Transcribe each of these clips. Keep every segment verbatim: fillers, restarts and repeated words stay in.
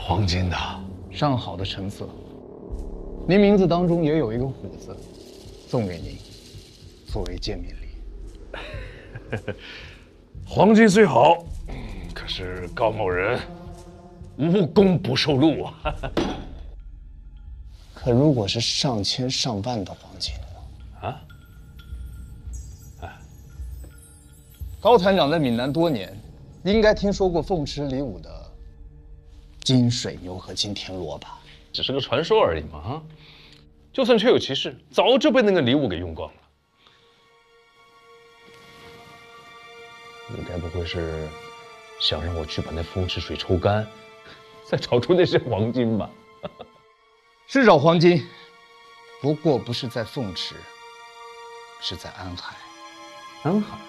黄金的， 上好的成色。您名字当中也有一个虎字，送给您，作为见面礼。 黄金虽好，可是高某人无功不受禄啊。 可如果是上千上万的黄金呢？ 啊？ 高团长在闽南多年，应该听说过凤池里舞的金水牛和金田螺吧？ 只是个传说而已嘛，哈！就算确有其事，早就被那个礼物给用光了。你该不会是想让我去把那凤池水抽干，再找出那些黄金吧？ 是找黄金，不过不是在凤池，是在安海。 安海。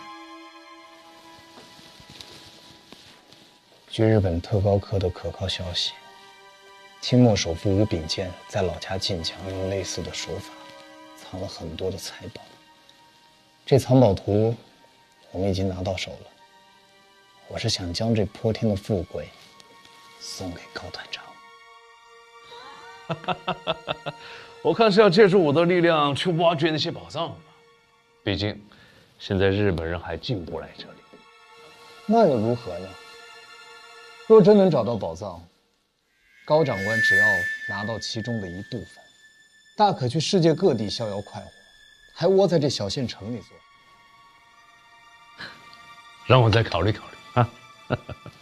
据日本特高科的可靠消息，清末首富吴秉坚在老家晋江用类似的手法藏了很多的财宝。这藏宝图我们已经拿到手了。我是想将这泼天的富贵送给高团长。 我看是要借助我的力量去挖掘那些宝藏吧。毕竟，现在日本人还进不来这里。 那又如何呢？若真能找到宝藏，高长官只要拿到其中的一部分，大可去世界各地逍遥快活，还窝在这小县城里做。 让我再考虑考虑啊。